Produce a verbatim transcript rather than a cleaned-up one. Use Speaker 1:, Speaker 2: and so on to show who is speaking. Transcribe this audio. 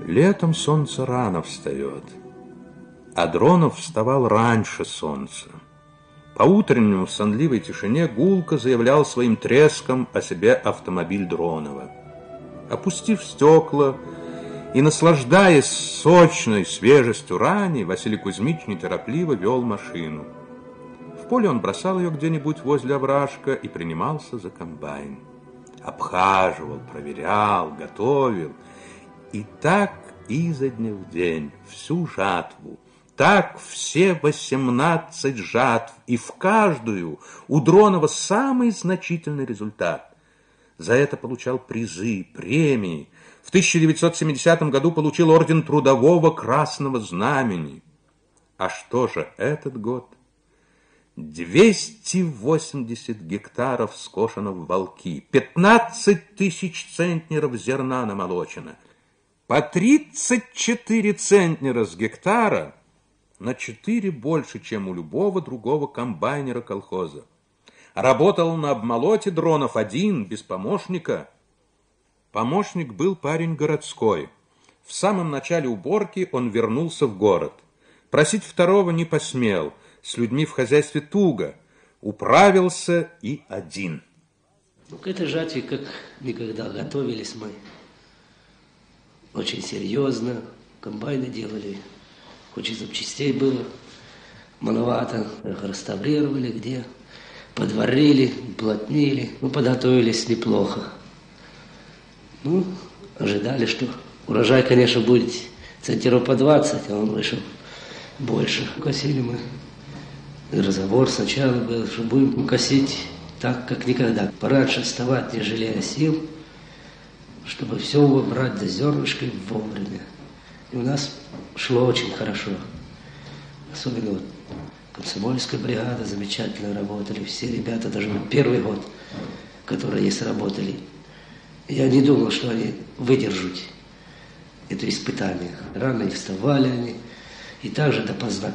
Speaker 1: Летом солнце рано встает, а Дронов вставал раньше солнца. По-утреннему в сонливой тишине гулко заявлял своим треском о себе автомобиль Дронова. Опустив стекла и наслаждаясь сочной свежестью рани, Василий Кузьмич неторопливо вел машину. В поле он бросал ее где-нибудь возле овражка и принимался за комбайн. Обхаживал, проверял, готовил. И так изо дня в день, всю жатву, так все восемнадцать жатв, и в каждую у Дронова самый значительный результат. За это получал призы, премии. В тысяча девятьсот семидесятом году получил орден Трудового Красного Знамени. А что же этот год? двести восемьдесят гектаров скошено в волки, пятнадцать тысяч центнеров зерна намолочено, по тридцать четыре центнера с гектара, на четыре больше, чем у любого другого комбайнера колхоза. Работал на обмолоте Дронов один, без помощника. Помощник был парень городской. В самом начале уборки он вернулся в город. Просить второго не посмел. С людьми в хозяйстве туго. Управился и один.
Speaker 2: Ну, к этой жатве как никогда готовились мы. Очень серьезно. Комбайны делали. Хоть и запчастей было маловато. Их реставрировали где. Подварили, уплотнили. Ну, подготовились неплохо. Ну, ожидали, что урожай, конечно, будет центнеров по двадцать, а он вышел больше. Косили мы. И разговор сначала был, что будем косить так, как никогда. Пораньше вставать, не жалея сил, чтобы все убрать до зернышка вовремя. И у нас шло очень хорошо. Особенно вот комсомольская бригада замечательно работали. Все ребята, даже первый год, которые здесь работали. Я не думал, что они выдержат это испытание. Рано и вставали они, и также допоздна